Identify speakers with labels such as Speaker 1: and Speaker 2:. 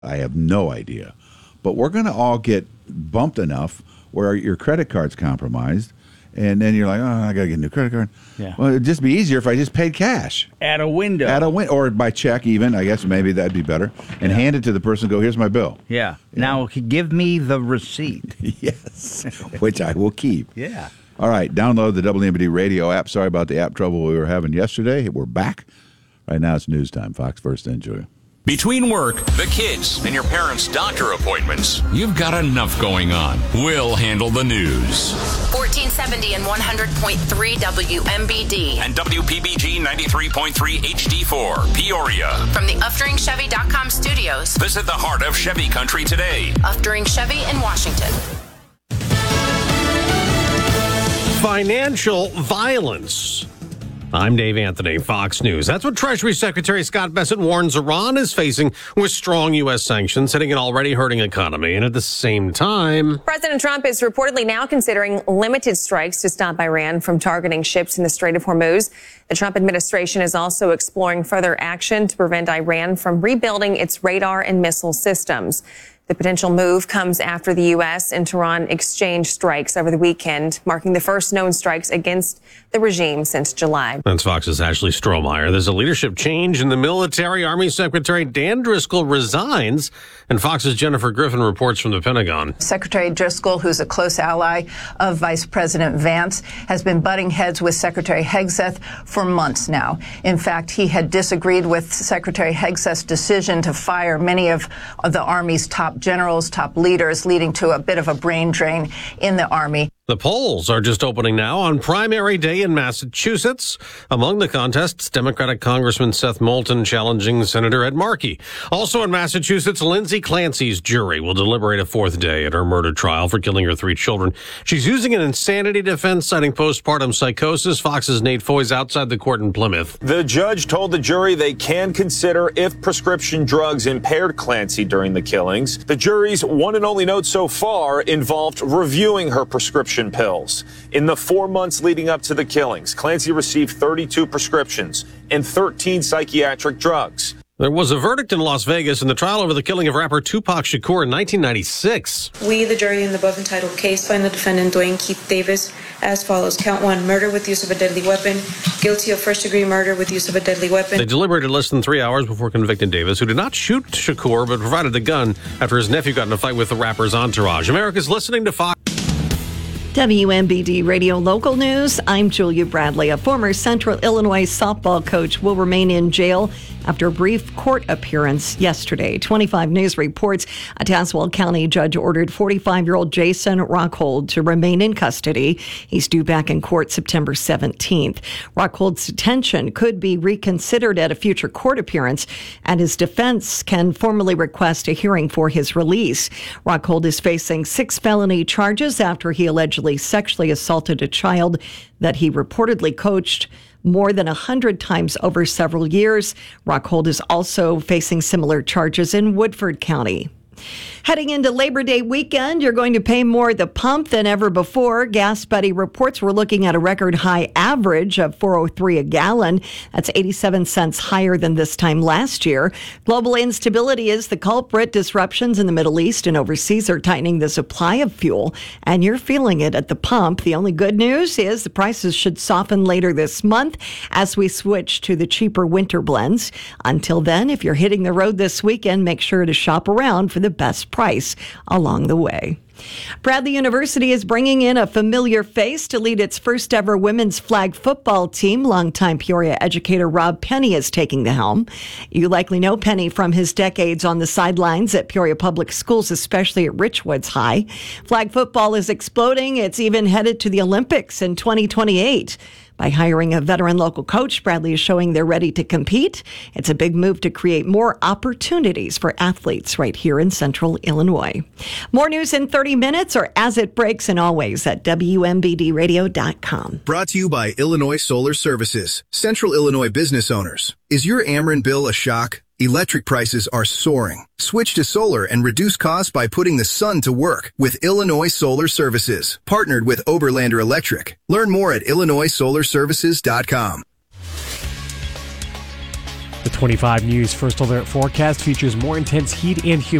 Speaker 1: I have no idea. But we're going to all get bumped enough where your credit card's compromised, and then you're like, oh, I got to get a new credit card.
Speaker 2: Yeah.
Speaker 1: Well, it'd just be easier if I just paid cash.
Speaker 2: At a window.
Speaker 1: Or by check even. I guess maybe that'd be better. And hand it to the person and go, here's my bill.
Speaker 2: Yeah. Now, give me the receipt.
Speaker 1: Yes. Which I will keep.
Speaker 2: Yeah.
Speaker 1: All right. Download the WMBD radio app. Sorry about the app trouble we were having yesterday. We're back. Right now it's news time. Fox First and Julia.
Speaker 3: Between work, the kids, and your parents' doctor appointments, you've got enough going on. We'll handle the news.
Speaker 4: 1470 and 100.3 WMBD.
Speaker 3: And WPBG 93.3 HD4, Peoria.
Speaker 4: From the UfDringChevy.com studios.
Speaker 3: Visit the heart of Chevy Country today.
Speaker 4: Uftring Chevy in Washington.
Speaker 5: Financial violence. I'm Dave Anthony, Fox News. That's what Treasury Secretary Scott Bessent warns Iran is facing with strong U.S. sanctions hitting an already hurting economy. And at the same time,
Speaker 6: President Trump is reportedly now considering limited strikes to stop Iran from targeting ships in the Strait of Hormuz. The Trump administration is also exploring further action to prevent Iran from rebuilding its radar and missile systems. The potential move comes after the U.S. and Tehran exchanged strikes over the weekend, marking the first known strikes against the regime since July.
Speaker 5: That's Fox's Ashley Strohmeyer. There's a leadership change in the military. Army Secretary Dan Driscoll resigns, and Fox's Jennifer Griffin reports from the Pentagon.
Speaker 7: Secretary Driscoll, who's a close ally of Vice President Vance, has been butting heads with Secretary Hegseth for months now. In fact, he had disagreed with Secretary Hegseth's decision to fire many of the Army's top generals, top leaders, leading to a bit of a brain drain in the Army.
Speaker 5: The polls are just opening now on primary day in Massachusetts. Among the contests, Democratic Congressman Seth Moulton challenging Senator Ed Markey. Also in Massachusetts, Lindsay Clancy's jury will deliberate a fourth day at her murder trial for killing her 3 children. She's using an insanity defense citing postpartum psychosis. Fox's Nate Foy's outside the court in Plymouth.
Speaker 8: The judge told the jury they can consider if prescription drugs impaired Clancy during the killings. The jury's one and only note so far involved reviewing her prescription pills. In the 4 months leading up to the killings, Clancy received 32 prescriptions and 13 psychiatric drugs.
Speaker 5: There was a verdict in Las Vegas in the trial over the killing of rapper Tupac Shakur in 1996.
Speaker 9: We, the jury in the above entitled case, find the defendant Dwayne Keith Davis as follows. Count 1, murder with use of a deadly weapon. Guilty of first-degree murder with use of a deadly weapon.
Speaker 5: They deliberated less than 3 hours before convicting Davis, who did not shoot Shakur but provided the gun after his nephew got in a fight with the rapper's entourage. America's listening to Fox.
Speaker 10: WMBD Radio Local News. I'm Julia Bradley. A former Central Illinois softball coach will remain in jail after a brief court appearance yesterday. 25 News reports a Tazewell County judge ordered 45-year-old Jason Rockhold to remain in custody. He's due back in court September 17th. Rockhold's detention could be reconsidered at a future court appearance, and his defense can formally request a hearing for his release. Rockhold is facing 6 felony charges after he allegedly sexually assaulted a child that he reportedly coached more than 100 times over several years. Rockhold is also facing similar charges in Woodford County. Heading into Labor Day weekend, you're going to pay more at the pump than ever before. Gas Buddy reports we're looking at a record high average of $4.03 a gallon. That's 87 cents higher than this time last year. Global instability is the culprit. Disruptions in the Middle East and overseas are tightening the supply of fuel, and you're feeling it at the pump. The only good news is the prices should soften later this month as we switch to the cheaper winter blends. Until then, if you're hitting the road this weekend, make sure to shop around for the best price along the way. Bradley University is bringing in a familiar face to lead its first ever women's flag football team. Longtime Peoria educator Rob Penny is taking the helm. You likely know Penny from his decades on the sidelines at Peoria Public Schools, especially at Richwoods High. Flag football is exploding. It's even headed to the Olympics in 2028. By hiring a veteran local coach, Bradley is showing they're ready to compete. It's a big move to create more opportunities for athletes right here in Central Illinois. More news in 30 minutes or as it breaks, and always at WMBDradio.com.
Speaker 11: Brought to you by Illinois Solar Services. Central Illinois business owners. Is your Ameren bill a shock? Electric prices are soaring. Switch to solar and reduce costs by putting the sun to work with Illinois Solar Services. Partnered with Oberlander Electric. Learn more at IllinoisSolarServices.com.
Speaker 12: The 25 News First Alert forecast features more intense heat and humidity